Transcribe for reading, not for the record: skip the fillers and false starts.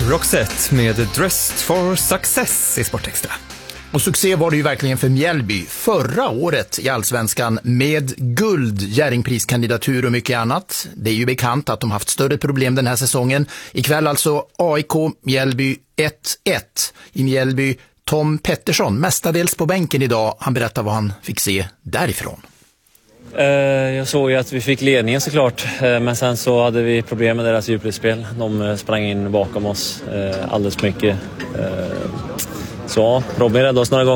Roxette med Dressed for Success i Sportextra. Och succé var det ju verkligen för Mjällby förra året i Allsvenskan med guld, Jerringpriskandidatur och mycket annat. Det är ju bekant att de haft större problem den här säsongen. Ikväll alltså AIK Mjällby 1-1 i Mjällby. Tom Pettersson, mestadels på bänken idag. Han berättar vad han fick se därifrån. Jag såg ju att vi fick ledningen såklart, men sen så hade vi problem med deras djupledsspel. De sprang in bakom oss alldeles mycket. Så Robin räddade oss några gånger.